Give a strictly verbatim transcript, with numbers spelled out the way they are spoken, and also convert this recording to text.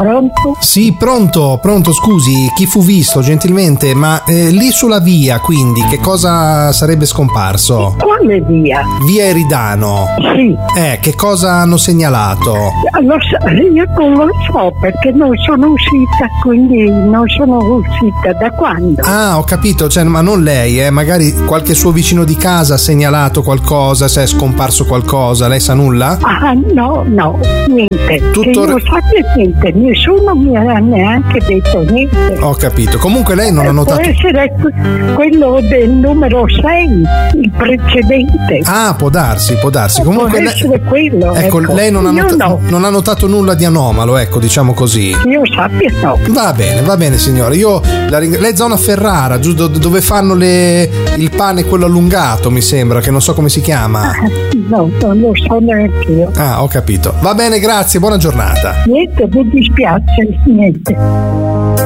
Pronto? Sì, pronto, pronto, scusi, chi fu visto gentilmente, ma eh, lì sulla via, quindi, che cosa sarebbe scomparso? Quale via? Via Eridano. Sì. Eh, che cosa hanno segnalato? Lo so, io non lo so perché non sono uscita, quindi non sono uscita da quando? Ah, ho capito, cioè, ma non lei, eh, magari qualche suo vicino di casa ha segnalato qualcosa, se è scomparso qualcosa, lei sa nulla? Ah, no, no, niente. Tutto che io re- sappia niente, nessuno mi ha neanche detto niente. Ho capito, comunque lei non ha notato... Può essere quello del numero sei, il precedente. Ah, può darsi, può darsi. Comunque può lei... essere quello. Ecco, ecco. lei non ha, Io nota- no. non ha notato nulla di anomalo, ecco, diciamo così. Io sappia no. Va bene, va bene signore. Io la ring- lei è zona Ferrara, giusto dove fanno le... il pane quello allungato, mi sembra, che non so come si chiama. Ah, no, non lo so neanche io. Ah, ho capito. Va bene, grazie, buona giornata. Niente, mi dispiace, niente.